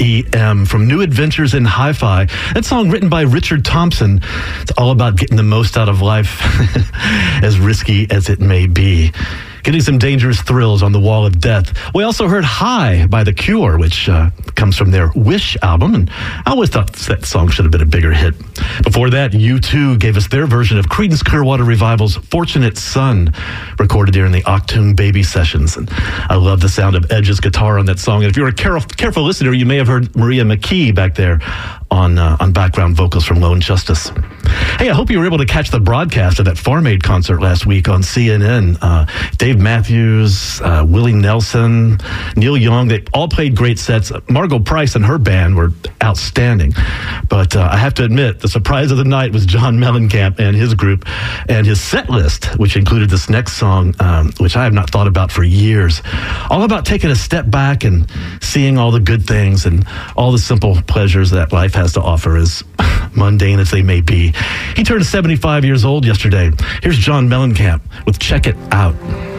REM from New Adventures in Hi-Fi. That song written by Richard Thompson. It's all about getting the most out of life, as risky as it may be. Getting some dangerous thrills on the wall of death. We also heard High by The Cure, which comes from their Wish album, and I always thought that song should have been a bigger hit. Before that, U2 gave us their version of Creedence Clearwater Revival's Fortunate Son, recorded during the Achtung Baby sessions. And I love the sound of Edge's guitar on that song. And if you're a careful listener, you may have heard Maria McKee back there on background vocals from Lone Justice. Hey, I hope you were able to catch the broadcast of that Farm Aid concert last week on CNN. Dave Matthews, Willie Nelson, Neil Young, they all played great sets. Margot Price and her band were outstanding. But I have to admit, the surprise of the night was John Mellencamp and his group, and his set list, which included this next song, which I have not thought about for years. All about taking a step back and seeing all the good things and all the simple pleasures that life has to offer, as mundane as they may be. He turned 75 years old yesterday. Here's John Mellencamp with Check It Out.